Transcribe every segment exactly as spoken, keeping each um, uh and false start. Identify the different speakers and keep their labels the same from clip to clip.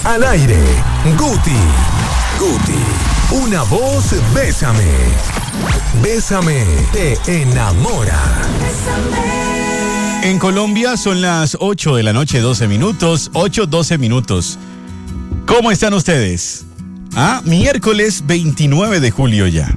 Speaker 1: Al aire, Guti. Guti. Una voz, bésame. Bésame, te enamora.
Speaker 2: En Colombia son las ocho de la noche, doce minutos. ocho, doce minutos. ¿Cómo están ustedes? Ah, miércoles veintinueve de julio ya.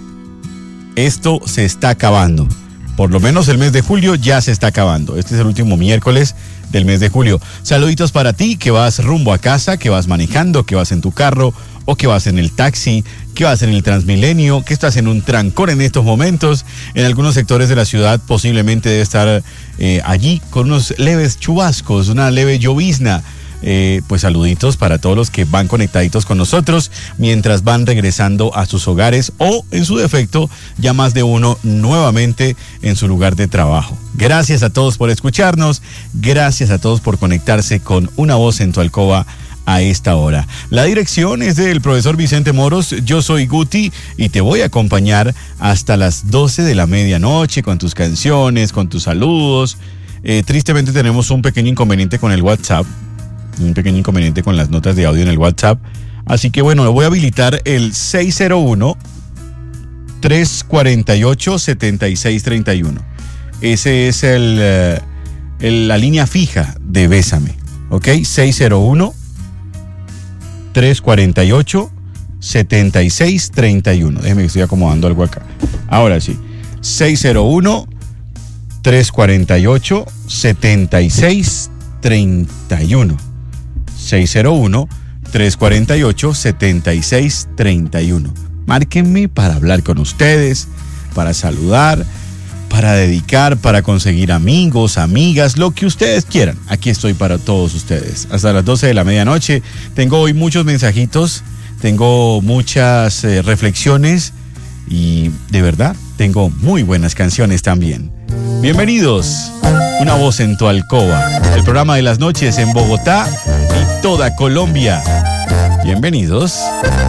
Speaker 2: Esto se está acabando. Por lo menos el mes de julio ya se está acabando. Este es el último miércoles del mes de julio. Saluditos para ti que vas rumbo a casa, que vas manejando, que vas en tu carro o que vas en el taxi, que vas en el Transmilenio, que estás en un trancón en estos momentos. En algunos sectores de la ciudad posiblemente debe estar eh, allí con unos leves chubascos, una leve llovizna. Eh, pues saluditos para todos los que van conectaditos con nosotros mientras van regresando a sus hogares o, en su defecto, ya más de uno nuevamente en su lugar de trabajo. Gracias a todos por escucharnos, gracias a todos por conectarse con Una Voz en tu Alcoba a esta hora. La dirección es del profesor Vicente Moros, yo soy Guti y te voy a acompañar hasta las doce de la medianoche con tus canciones, con tus saludos. Eh, tristemente tenemos un pequeño inconveniente con el WhatsApp. Un pequeño inconveniente con las notas de audio en el WhatsApp. Así que bueno, voy a habilitar el seis cero uno, tres cuatro ocho, siete seis tres uno. Ese es el, el, la línea fija de Bésame. ¿Ok? seis cero uno, tres cuatro ocho, siete seis tres uno. Déjeme que estoy acomodando algo acá. Ahora sí. seis cero uno, tres cuatro ocho, siete seis tres uno. seis cero uno, tres cuatro ocho, siete seis tres uno. Márquenme para hablar con ustedes, para saludar, para dedicar, para conseguir amigos, amigas, lo que ustedes quieran. Aquí estoy para todos ustedes. Hasta las doce de la medianoche. Tengo hoy muchos mensajitos, tengo muchas eh, reflexiones y de verdad tengo muy buenas canciones también. Bienvenidos. Una Voz en tu Alcoba, el programa de las noches en Bogotá y toda Colombia. Bienvenidos.